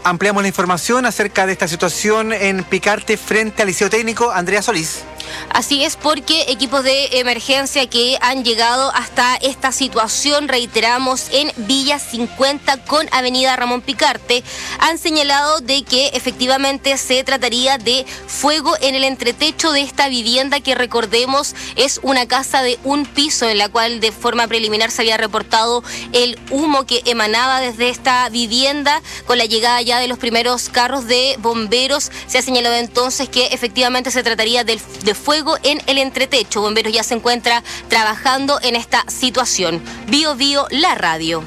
Ampliamos la información acerca de esta situación en Picarte frente al Liceo Técnico. Andrea Solís. Así es, porque equipos de emergencia que han llegado hasta esta situación, reiteramos, en Villa 50 con Avenida Ramón Picarte, han señalado de que efectivamente se trataría de fuego en el entretecho de esta vivienda que, recordemos, es una casa de un piso en la cual de forma preliminar se había reportado el humo que emanaba desde esta vivienda. Con la llegada ya de los primeros carros de bomberos, se ha señalado entonces que efectivamente se trataría de fuego en el entretecho. Bomberos ya se encuentra trabajando en esta situación. Bio Bio, la radio.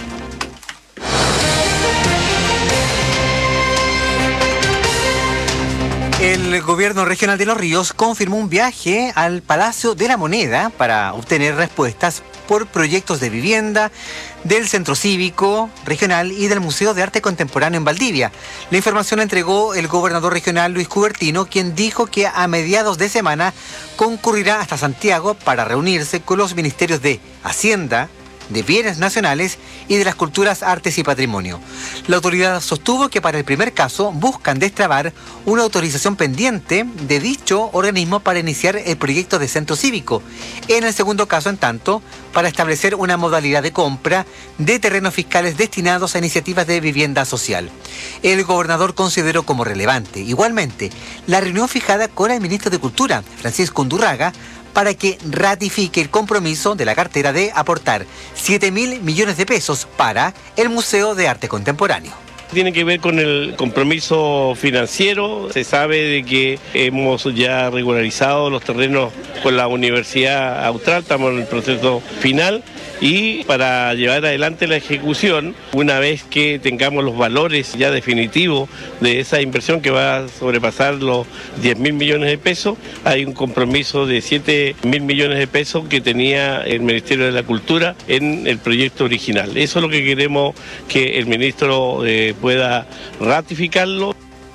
El gobierno regional de Los Ríos confirmó un viaje al Palacio de la Moneda para obtener respuestas por proyectos de vivienda del Centro Cívico Regional y del Museo de Arte Contemporáneo en Valdivia. La información la entregó el gobernador regional Luis Cubertino, quien dijo que a mediados de semana concurrirá hasta Santiago para reunirse con los ministerios de Hacienda, de Bienes Nacionales y de las Culturas, Artes y Patrimonio. La autoridad sostuvo que para el primer caso buscan destrabar una autorización pendiente de dicho organismo para iniciar el proyecto de centro cívico. En el segundo caso, en tanto, para establecer una modalidad de compra de terrenos fiscales destinados a iniciativas de vivienda social. El gobernador consideró como relevante, igualmente, la reunión fijada con el ministro de Cultura, Francisco Undurraga, para que ratifique el compromiso de la cartera de aportar 7.000 millones de pesos para el Museo de Arte Contemporáneo. Tiene que ver con el compromiso financiero. Se sabe de que hemos ya regularizado los terrenos con la Universidad Austral, estamos en el proceso final. Y para llevar adelante la ejecución, una vez que tengamos los valores ya definitivos de esa inversión que va a sobrepasar los 10.000 millones de pesos, hay un compromiso de 7.000 millones de pesos que tenía el Ministerio de la Cultura en el proyecto original. Eso es lo que queremos que el ministro pueda ratificarlo.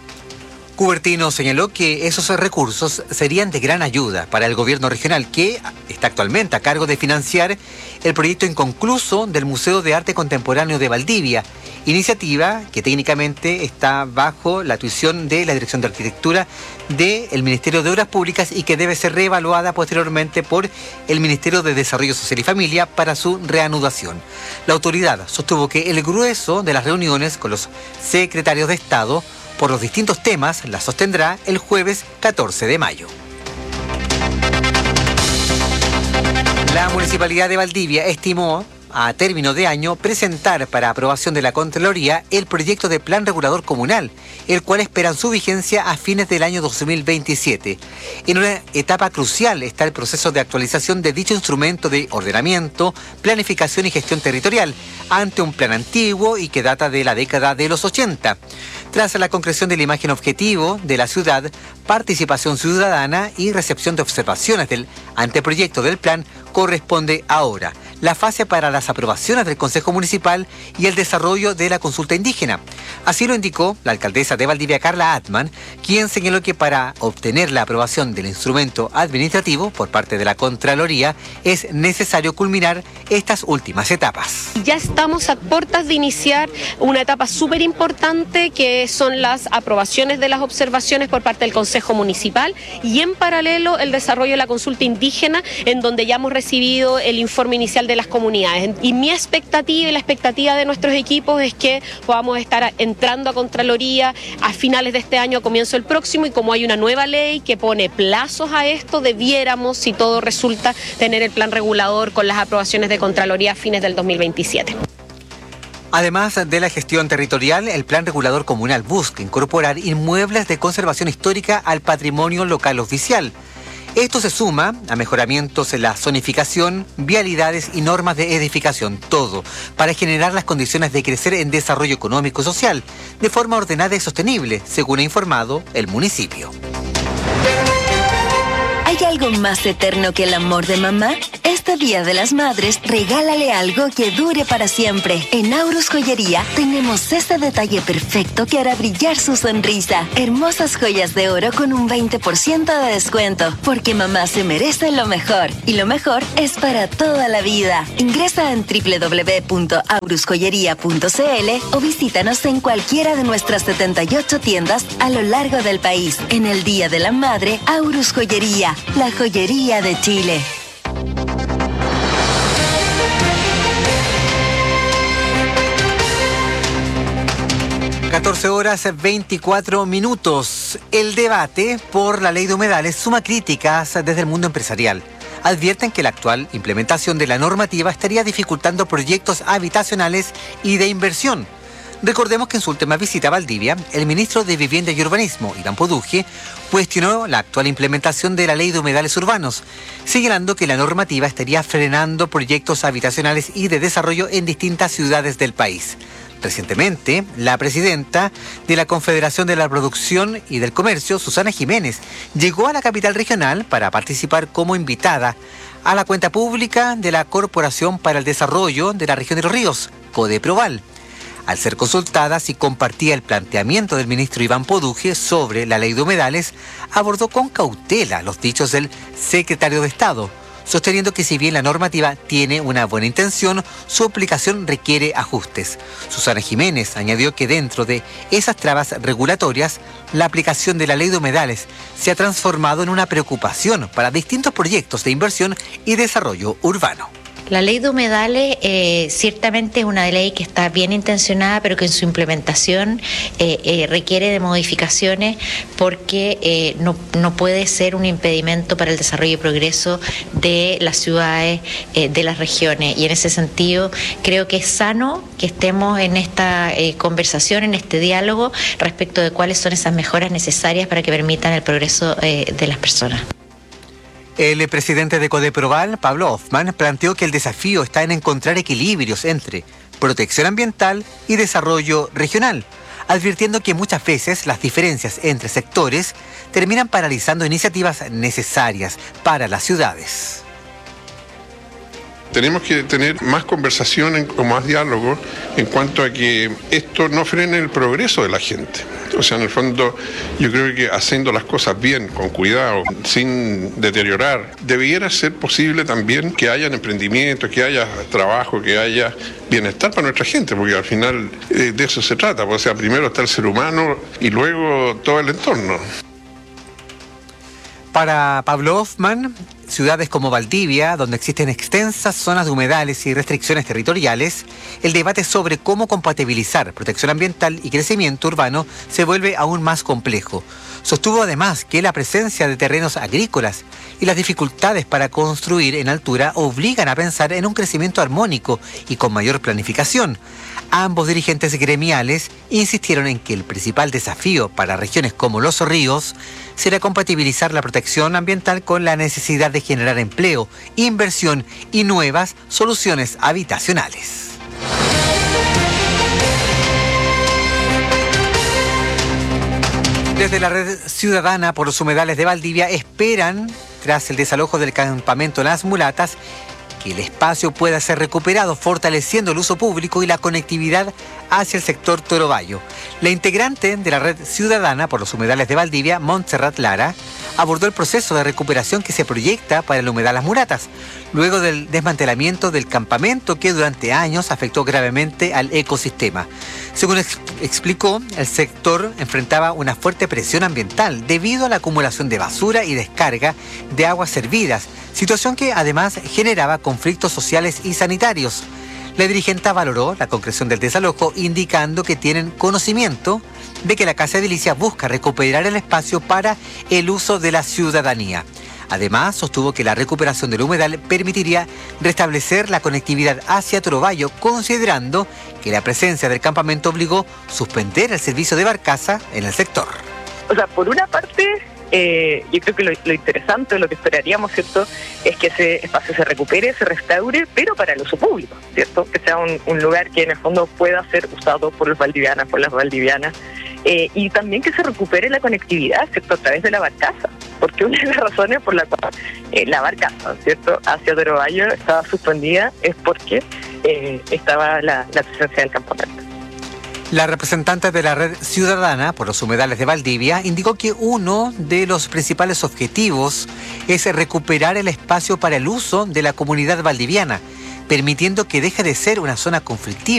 Cubertino señaló que esos recursos serían de gran ayuda para el gobierno regional, que está actualmente a cargo de financiar el proyecto inconcluso del Museo de Arte Contemporáneo de Valdivia, iniciativa que técnicamente está bajo la tuición de la Dirección de Arquitectura del Ministerio de Obras Públicas y que debe ser reevaluada posteriormente por el Ministerio de Desarrollo Social y Familia para su reanudación. La autoridad sostuvo que el grueso de las reuniones con los secretarios de Estado por los distintos temas la sostendrá el jueves 14 de mayo. La Municipalidad de Valdivia estimó a término de año presentar para aprobación de la Contraloría el proyecto de Plan Regulador Comunal, el cual esperan su vigencia a fines del año 2027. En una etapa crucial está el proceso de actualización de dicho instrumento de ordenamiento, planificación y gestión territorial, ante un plan antiguo y que data de la década de los 80. Tras la concreción de la imagen objetivo de la ciudad, participación ciudadana y recepción de observaciones del anteproyecto del plan, corresponde ahora la fase para las aprobaciones del Consejo Municipal y el desarrollo de la consulta indígena. Así lo indicó la alcaldesa de Valdivia, Carla Atman, quien señaló que para obtener la aprobación del instrumento administrativo por parte de la Contraloría es necesario culminar estas últimas etapas. Ya estamos a puertas de iniciar una etapa súper importante que son las aprobaciones de las observaciones por parte del Consejo Municipal y en paralelo el desarrollo de la consulta indígena, en donde ya hemos recibido el informe inicial de las comunidades. Y mi expectativa y la expectativa de nuestros equipos es que podamos estar entrando a Contraloría a finales de este año, a comienzo del próximo, y como hay una nueva ley que pone plazos a esto, debiéramos, si todo resulta, tener el plan regulador con las aprobaciones de Contraloría a fines del 2027. Además de la gestión territorial, el Plan Regulador Comunal busca incorporar inmuebles de conservación histórica al patrimonio local oficial. Esto se suma a mejoramientos en la zonificación, vialidades y normas de edificación, todo para generar las condiciones de crecer en desarrollo económico y social, de forma ordenada y sostenible, según ha informado el municipio. ¿Hay algo más eterno que el amor de mamá? este Día de las Madres, regálale algo que dure para siempre. En Aurus Joyería tenemos ese detalle perfecto que hará brillar su sonrisa. Hermosas joyas de oro con un 20% de descuento, porque mamá se merece lo mejor. Y lo mejor es para toda la vida. Ingresa en www.aurusjoyería.cl o visítanos en cualquiera de nuestras 78 tiendas a lo largo del país. En el Día de la Madre, Aurus Joyería, la joyería de Chile. (14:24). El debate por la ley de humedales suma críticas desde el mundo empresarial. Advierten que la actual implementación de la normativa estaría dificultando proyectos habitacionales y de inversión. Recordemos que en su última visita a Valdivia, el ministro de Vivienda y Urbanismo, Iván Poduje, cuestionó la actual implementación de la ley de humedales urbanos, señalando que la normativa estaría frenando proyectos habitacionales y de desarrollo en distintas ciudades del país. Recientemente, la presidenta de la Confederación de la Producción y del Comercio, Susana Jiménez, llegó a la capital regional para participar como invitada a la cuenta pública de la Corporación para el Desarrollo de la Región de los Ríos, Codeproval. Al ser consultada si compartía el planteamiento del ministro Iván Poduje sobre la ley de humedales, abordó con cautela los dichos del secretario de Estado, sosteniendo que si bien la normativa tiene una buena intención, su aplicación requiere ajustes. Susana Jiménez añadió que dentro de esas trabas regulatorias, la aplicación de la ley de humedales se ha transformado en una preocupación para distintos proyectos de inversión y desarrollo urbano. La ley de humedales ciertamente es una ley que está bien intencionada, pero que en su implementación requiere de modificaciones porque no puede ser un impedimento para el desarrollo y progreso de las ciudades, de las regiones. Y en ese sentido creo que es sano que estemos en esta conversación, en este diálogo respecto de cuáles son esas mejoras necesarias para que permitan el progreso de las personas. El presidente de Codeproval, Pablo Hoffman, planteó que el desafío está en encontrar equilibrios entre protección ambiental y desarrollo regional, advirtiendo que muchas veces las diferencias entre sectores terminan paralizando iniciativas necesarias para las ciudades. Tenemos que tener más conversación o más diálogo en cuanto a que esto no frene el progreso de la gente. O sea, en el fondo, yo creo que haciendo las cosas bien, con cuidado, sin deteriorar, debiera ser posible también que haya emprendimiento, que haya trabajo, que haya bienestar para nuestra gente, porque al final de eso se trata. O sea, primero está el ser humano y luego todo el entorno. Para Pablo Hoffman, ciudades como Valdivia, donde existen extensas zonas de humedales y restricciones territoriales, el debate sobre cómo compatibilizar protección ambiental y crecimiento urbano se vuelve aún más complejo. Sostuvo además que la presencia de terrenos agrícolas y las dificultades para construir en altura obligan a pensar en un crecimiento armónico y con mayor planificación. Ambos dirigentes gremiales insistieron en que el principal desafío para regiones como Los Ríos será compatibilizar la protección ambiental con la necesidad de generar empleo, inversión y nuevas soluciones habitacionales. Desde la Red Ciudadana por los Humedales de Valdivia esperan, tras el desalojo del campamento Las Mulatas, que el espacio pueda ser recuperado, fortaleciendo el uso público y la conectividad hacia el sector Torobayo. La integrante de la Red Ciudadana por los Humedales de Valdivia, Montserrat Lara, abordó el proceso de recuperación que se proyecta para el humedal Las Mulatas, luego del desmantelamiento del campamento que durante años afectó gravemente al ecosistema. Según explicó, el sector enfrentaba una fuerte presión ambiental debido a la acumulación de basura y descarga de aguas servidas, situación que además generaba conflictos sociales y sanitarios. La dirigente valoró la concreción del desalojo, indicando que tienen conocimiento de que la Casa Edilicia busca recuperar el espacio para el uso de la ciudadanía. Además, sostuvo que la recuperación del humedal permitiría restablecer la conectividad hacia Torobayo, considerando que la presencia del campamento obligó a suspender el servicio de barcaza en el sector. O sea, por una parte, yo creo que lo interesante, lo que esperaríamos, ¿cierto?, es que ese espacio se recupere, se restaure, pero para el uso público, ¿cierto? Que sea un lugar que en el fondo pueda ser usado por los valdivianas, por las valdivianas, y también que se recupere la conectividad, ¿cierto?, a través de la barcaza, porque una de las razones por la cual la barcaza, ¿cierto?, hacia Otero Bayo estaba suspendida es porque estaba la presencia del campamento. La representante de la Red Ciudadana por los Humedales de Valdivia indicó que uno de los principales objetivos es recuperar el espacio para el uso de la comunidad valdiviana, permitiendo que deje de ser una zona conflictiva